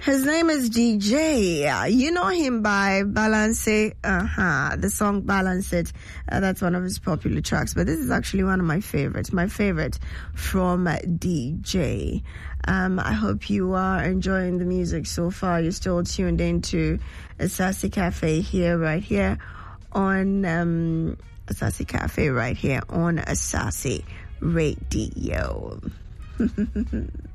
His name is DJ. You know him by Balance It. The song Balance It. That's one of his popular tracks. But this is actually one of my favorites. My favorite from DJ. I hope you are enjoying the music so far. You're still tuned into Asase Cafe right here on Asase Cafe right here on Asase Radio.